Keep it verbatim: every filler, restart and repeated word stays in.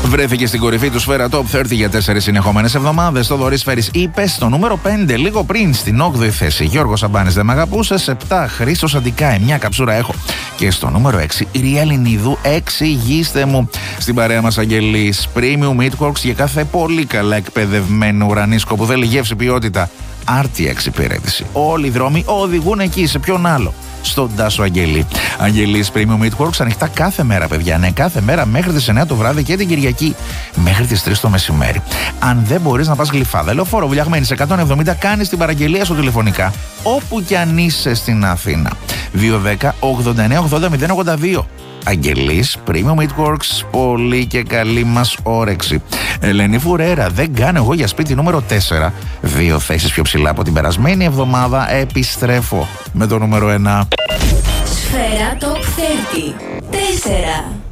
Βρέθηκε στην κορυφή του Σφαίρα Top τριάντα για τέσσερις συνεχόμενες εβδομάδες. Θοδωρής Φέρης είπε στο νούμερο πέντε, λίγο πριν στην όγδοη θέση. Γιώργος Σαμπάνης, δεν μ' αγαπούσες. επτά Χρήστος Αντικάη, μια καψούρα έχω. Και στο νούμερο έξι, η Ρία Λινίδου, εξηγήστε μου. Στην παρέα μας Αγγελής, Premium Meatworks για κάθε πολύ καλά εκπαιδευμένο ουρανίσκο που θέλει γεύση, ποιότητα, άρτια εξυπηρέτηση. Όλοι οι δρόμοι οδηγούν εκεί, σε ποιον άλλο? Στον Τάσο Αγγελή. Αγγελής Premium Meatworks ανοιχτά κάθε μέρα, παιδιά. Ναι, κάθε μέρα μέχρι τις εννιά το βράδυ και την Κυριακή μέχρι τις τρεις το μεσημέρι. Αν δεν μπορείς να πας Γλυφάδα, Λεωφόρο Βουλιαγμένης εκατόν εβδομήντα, κάνεις την παραγγελία σου τηλεφωνικά όπου κι αν είσαι στην Αθήνα. δύο ένα μηδέν ογδόντα εννέα ογδόντα μηδέν ογδόντα δύο. Αγγελής Premium Meatworks, πολύ και καλή μας όρεξη. Ελένη Φουρέρα, δεν κάνω εγώ για σπίτι νούμερο τέσσερα. Δύο θέσεις πιο ψηλά από την περασμένη εβδομάδα. Επιστρέφω με το νούμερο ένα. Σφαίρα Top τριάντα τέσσερα.